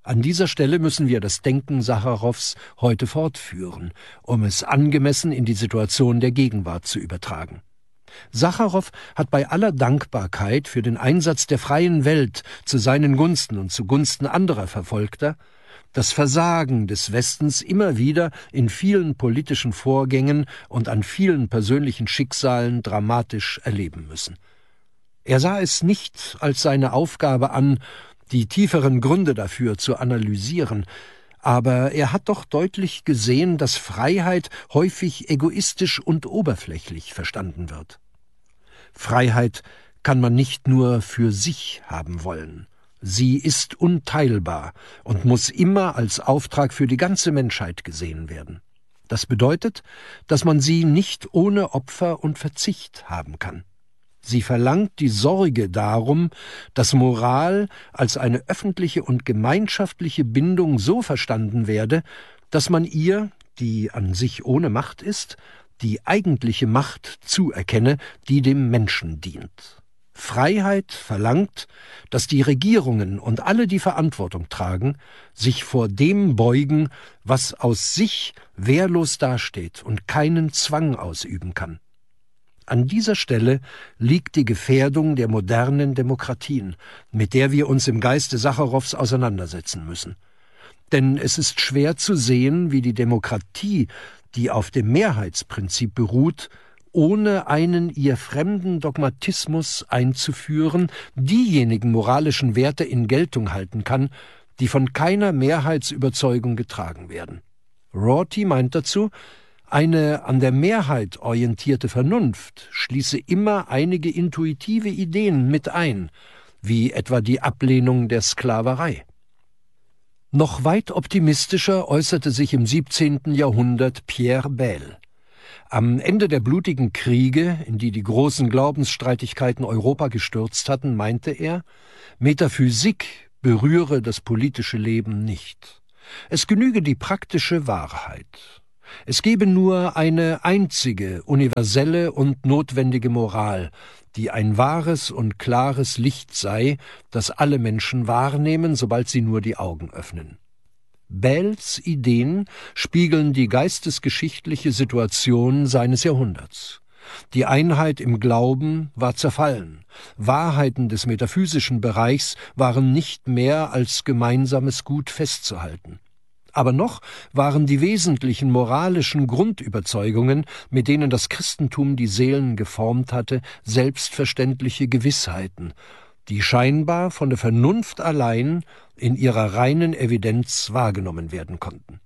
An dieser Stelle müssen wir das Denken Sacharows heute fortführen, um es angemessen in die Situation der Gegenwart zu übertragen. Sacharow hat bei aller Dankbarkeit für den Einsatz der freien Welt zu seinen Gunsten und zugunsten anderer Verfolgter das Versagen des Westens immer wieder in vielen politischen Vorgängen und an vielen persönlichen Schicksalen dramatisch erleben müssen. Er sah es nicht als seine Aufgabe an, die tieferen Gründe dafür zu analysieren, aber er hat doch deutlich gesehen, dass Freiheit häufig egoistisch und oberflächlich verstanden wird. Freiheit kann man nicht nur für sich haben wollen. Sie ist unteilbar und muss immer als Auftrag für die ganze Menschheit gesehen werden. Das bedeutet, dass man sie nicht ohne Opfer und Verzicht haben kann. Sie verlangt die Sorge darum, dass Moral als eine öffentliche und gemeinschaftliche Bindung so verstanden werde, dass man ihr, die an sich ohne Macht ist, die eigentliche Macht zuerkenne, die dem Menschen dient. Freiheit verlangt, dass die Regierungen und alle, die Verantwortung tragen, sich vor dem beugen, was aus sich wehrlos dasteht und keinen Zwang ausüben kann. An dieser Stelle liegt die Gefährdung der modernen Demokratien, mit der wir uns im Geiste Sacharows auseinandersetzen müssen. Denn es ist schwer zu sehen, wie die Demokratie, die auf dem Mehrheitsprinzip beruht, ohne einen ihr fremden Dogmatismus einzuführen, diejenigen moralischen Werte in Geltung halten kann, die von keiner Mehrheitsüberzeugung getragen werden. Rorty meint dazu, eine an der Mehrheit orientierte Vernunft schließe immer einige intuitive Ideen mit ein, wie etwa die Ablehnung der Sklaverei. Noch weit optimistischer äußerte sich im 17. Jahrhundert Pierre Bayle. Am Ende der blutigen Kriege, in die die großen Glaubensstreitigkeiten Europa gestürzt hatten, meinte er, Metaphysik berühre das politische Leben nicht. Es genüge die praktische Wahrheit. Es gebe nur eine einzige, universelle und notwendige Moral, die ein wahres und klares Licht sei, das alle Menschen wahrnehmen, sobald sie nur die Augen öffnen. Bayles Ideen spiegeln die geistesgeschichtliche Situation seines Jahrhunderts. Die Einheit im Glauben war zerfallen. Wahrheiten des metaphysischen Bereichs waren nicht mehr als gemeinsames Gut festzuhalten. Aber noch waren die wesentlichen moralischen Grundüberzeugungen, mit denen das Christentum die Seelen geformt hatte, selbstverständliche Gewissheiten, die scheinbar von der Vernunft allein in ihrer reinen Evidenz wahrgenommen werden konnten.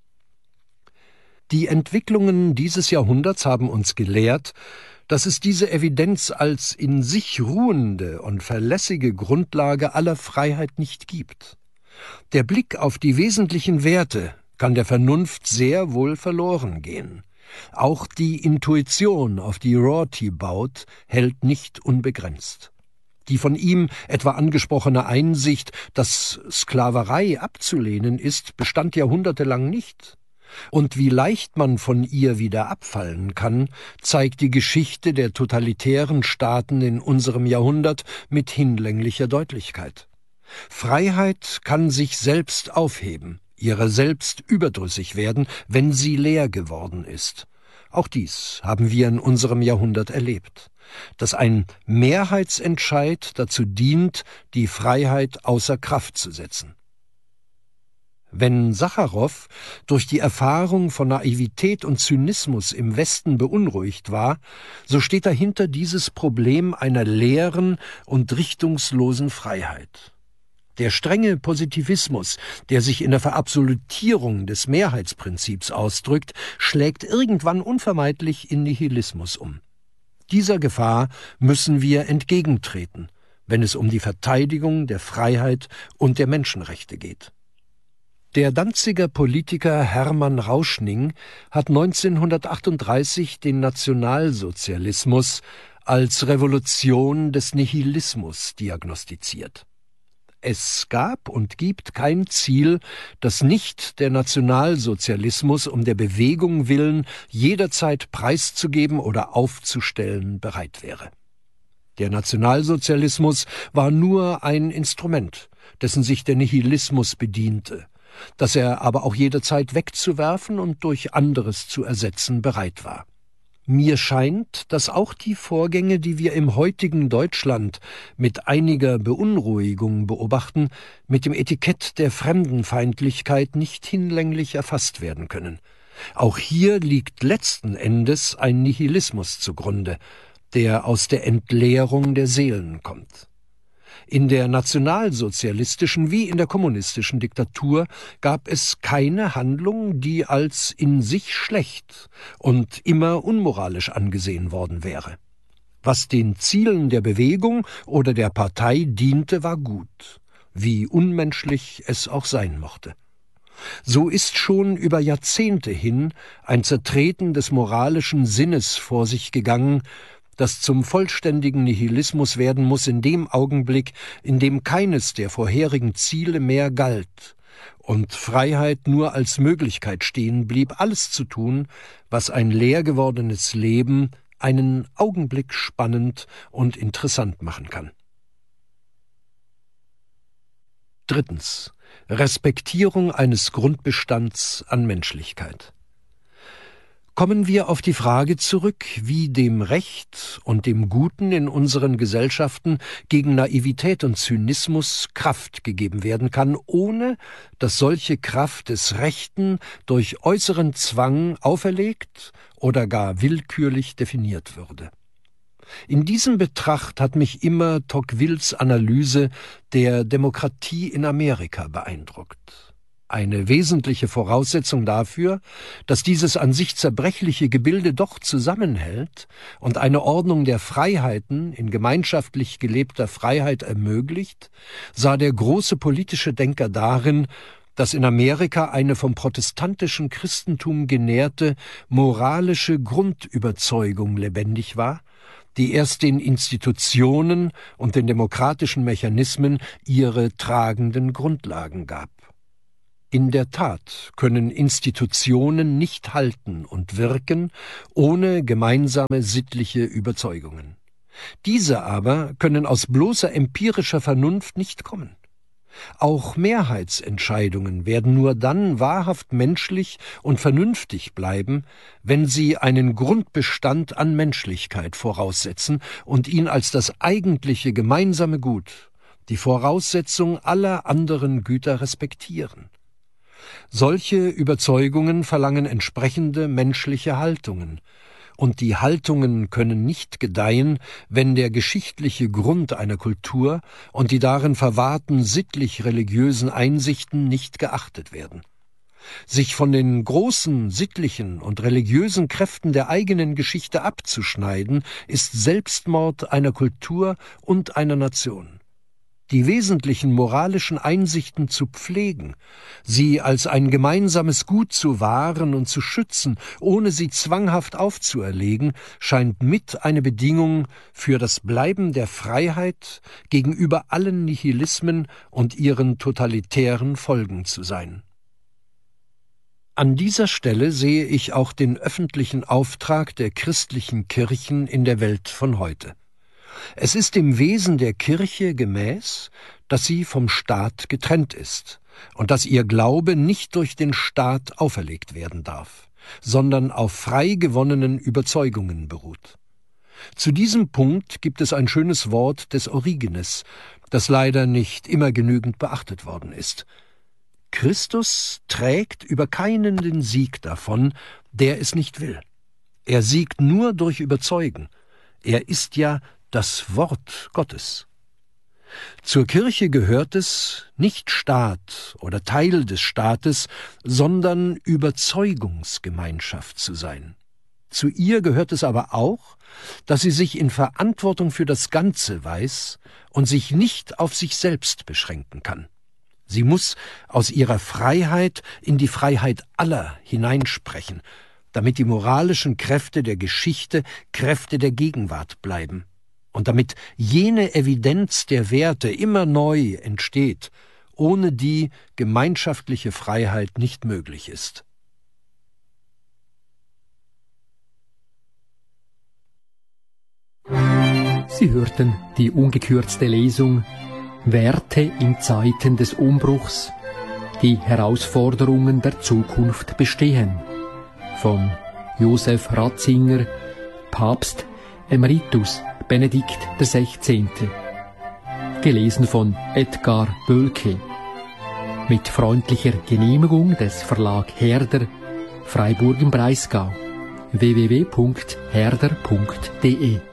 Die Entwicklungen dieses Jahrhunderts haben uns gelehrt, dass es diese Evidenz als in sich ruhende und verlässige Grundlage aller Freiheit nicht gibt. Der Blick auf die wesentlichen Werte kann der Vernunft sehr wohl verloren gehen. Auch die Intuition, auf die Rorty baut, hält nicht unbegrenzt. Die von ihm etwa angesprochene Einsicht, dass Sklaverei abzulehnen ist, bestand jahrhundertelang nicht. Und wie leicht man von ihr wieder abfallen kann, zeigt die Geschichte der totalitären Staaten in unserem Jahrhundert mit hinlänglicher Deutlichkeit. Freiheit kann sich selbst aufheben, ihrer selbst überdrüssig werden, wenn sie leer geworden ist. Auch dies haben wir in unserem Jahrhundert erlebt, dass ein Mehrheitsentscheid dazu dient, die Freiheit außer Kraft zu setzen. Wenn Sacharow durch die Erfahrung von Naivität und Zynismus im Westen beunruhigt war, so steht dahinter dieses Problem einer leeren und richtungslosen Freiheit. Der strenge Positivismus, der sich in der Verabsolutierung des Mehrheitsprinzips ausdrückt, schlägt irgendwann unvermeidlich in Nihilismus um. Dieser Gefahr müssen wir entgegentreten, wenn es um die Verteidigung der Freiheit und der Menschenrechte geht. Der Danziger Politiker Hermann Rauschning hat 1938 den Nationalsozialismus als Revolution des Nihilismus diagnostiziert. Es gab und gibt kein Ziel, das nicht der Nationalsozialismus um der Bewegung willen jederzeit preiszugeben oder aufzustellen bereit wäre. Der Nationalsozialismus war nur ein Instrument, dessen sich der Nihilismus bediente, das er aber auch jederzeit wegzuwerfen und durch anderes zu ersetzen bereit war. Mir scheint, dass auch die Vorgänge, die wir im heutigen Deutschland mit einiger Beunruhigung beobachten, mit dem Etikett der Fremdenfeindlichkeit nicht hinlänglich erfasst werden können. Auch hier liegt letzten Endes ein Nihilismus zugrunde, der aus der Entleerung der Seelen kommt. In der nationalsozialistischen wie in der kommunistischen Diktatur gab es keine Handlung, die als in sich schlecht und immer unmoralisch angesehen worden wäre. Was den Zielen der Bewegung oder der Partei diente, war gut, wie unmenschlich es auch sein mochte. So ist schon über Jahrzehnte hin ein Zertreten des moralischen Sinnes vor sich gegangen, das zum vollständigen Nihilismus werden muss in dem Augenblick, in dem keines der vorherigen Ziele mehr galt und Freiheit nur als Möglichkeit stehen blieb, alles zu tun, was ein leer gewordenes Leben einen Augenblick spannend und interessant machen kann. Drittens. Respektierung eines Grundbestands an Menschlichkeit. Kommen wir auf die Frage zurück, wie dem Recht und dem Guten in unseren Gesellschaften gegen Naivität und Zynismus Kraft gegeben werden kann, ohne dass solche Kraft des Rechten durch äußeren Zwang auferlegt oder gar willkürlich definiert würde. In diesem Betracht hat mich immer Tocquevilles Analyse der Demokratie in Amerika beeindruckt. Eine wesentliche Voraussetzung dafür, dass dieses an sich zerbrechliche Gebilde doch zusammenhält und eine Ordnung der Freiheiten in gemeinschaftlich gelebter Freiheit ermöglicht, sah der große politische Denker darin, dass in Amerika eine vom protestantischen Christentum genährte moralische Grundüberzeugung lebendig war, die erst den Institutionen und den demokratischen Mechanismen ihre tragenden Grundlagen gab. In der Tat können Institutionen nicht halten und wirken ohne gemeinsame sittliche Überzeugungen. Diese aber können aus bloßer empirischer Vernunft nicht kommen. Auch Mehrheitsentscheidungen werden nur dann wahrhaft menschlich und vernünftig bleiben, wenn sie einen Grundbestand an Menschlichkeit voraussetzen und ihn als das eigentliche gemeinsame Gut, die Voraussetzung aller anderen Güter respektieren. Solche Überzeugungen verlangen entsprechende menschliche Haltungen, und die Haltungen können nicht gedeihen, wenn der geschichtliche Grund einer Kultur und die darin verwahrten sittlich-religiösen Einsichten nicht geachtet werden. Sich von den großen sittlichen und religiösen Kräften der eigenen Geschichte abzuschneiden, ist Selbstmord einer Kultur und einer Nation. Die wesentlichen moralischen Einsichten zu pflegen, sie als ein gemeinsames Gut zu wahren und zu schützen, ohne sie zwanghaft aufzuerlegen, scheint mit eine Bedingung für das Bleiben der Freiheit gegenüber allen Nihilismen und ihren totalitären Folgen zu sein. An dieser Stelle sehe ich auch den öffentlichen Auftrag der christlichen Kirchen in der Welt von heute. Es ist dem Wesen der Kirche gemäß, dass sie vom Staat getrennt ist und dass ihr Glaube nicht durch den Staat auferlegt werden darf, sondern auf frei gewonnenen Überzeugungen beruht. Zu diesem Punkt gibt es ein schönes Wort des Origenes, das leider nicht immer genügend beachtet worden ist. Christus trägt über keinen den Sieg davon, der es nicht will. Er siegt nur durch Überzeugen. Er ist ja das Wort Gottes. Zur Kirche gehört es, nicht Staat oder Teil des Staates, sondern Überzeugungsgemeinschaft zu sein. Zu ihr gehört es aber auch, dass sie sich in Verantwortung für das Ganze weiß und sich nicht auf sich selbst beschränken kann. Sie muss aus ihrer Freiheit in die Freiheit aller hineinsprechen, damit die moralischen Kräfte der Geschichte Kräfte der Gegenwart bleiben. Und damit jene Evidenz der Werte immer neu entsteht, ohne die gemeinschaftliche Freiheit nicht möglich ist. Sie hörten die ungekürzte Lesung Werte in Zeiten des Umbruchs, die Herausforderungen der Zukunft bestehen. Von Josef Ratzinger, Papst Emeritus Benedikt XVI. Gelesen von Edgar Bölke. Mit freundlicher Genehmigung des Verlag Herder, Freiburg im Breisgau. www.herder.de